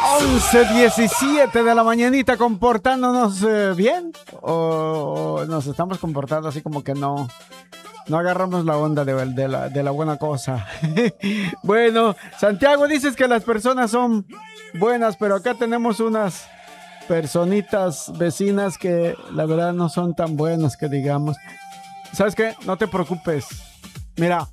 11:17 de la mañanita, comportándonos bien, o nos estamos comportando así como que no agarramos la onda de la buena cosa. Bueno, Santiago, dices que las personas son buenas, pero acá tenemos unas personitas vecinas que la verdad no son tan buenas que digamos. ¿Sabes qué? No te preocupes. Mira,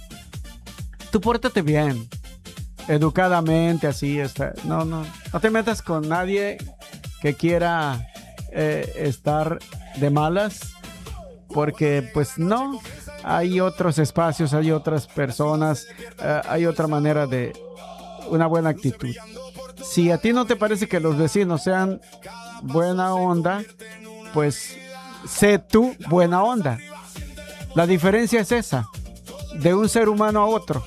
tú pórtate bien, educadamente, así está. No te metas con nadie que quiera estar de malas, porque pues no, hay otros espacios, hay otras personas, hay otra manera de una buena actitud. Si a ti no te parece que los vecinos sean buena onda, pues sé tú buena onda. La diferencia es esa, de un ser humano a otro.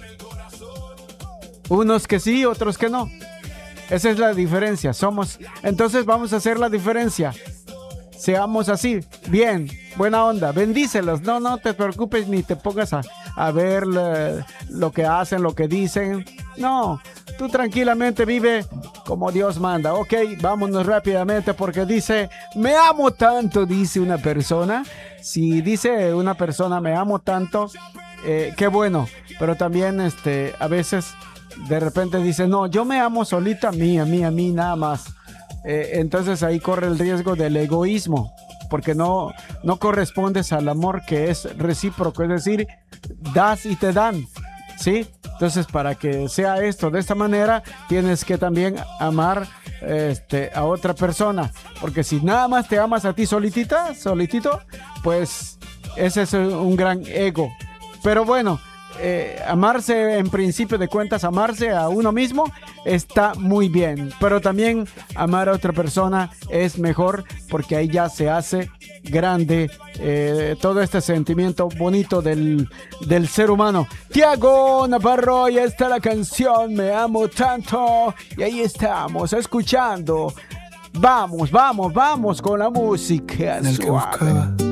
Unos que sí, otros que no. Esa es la diferencia. Entonces vamos a hacer la diferencia. Seamos así, bien, buena onda, bendícelos. No te preocupes ni te pongas a ver lo que hacen, lo que dicen. No, tú tranquilamente vive como Dios manda. Ok, vámonos rápidamente porque dice, me amo tanto, dice una persona. Si dice una persona, me amo tanto, qué bueno. Pero también a veces de repente dice, no, yo me amo solita, a mí, nada más. Entonces ahí corre el riesgo del egoísmo, porque no correspondes al amor que es recíproco, es decir, das y te dan, ¿sí? Entonces para que sea esto de esta manera, tienes que también amar a otra persona, porque si nada más te amas a ti solitito, pues ese es un gran ego. Pero bueno, amarse, en principio de cuentas, amarse a uno mismo está muy bien, pero también amar a otra persona es mejor, porque ahí ya se hace grande todo este sentimiento bonito del ser humano. Tiago Navarro, ya está la canción Me Amo Tanto, y ahí estamos escuchando. Vamos con la música suave.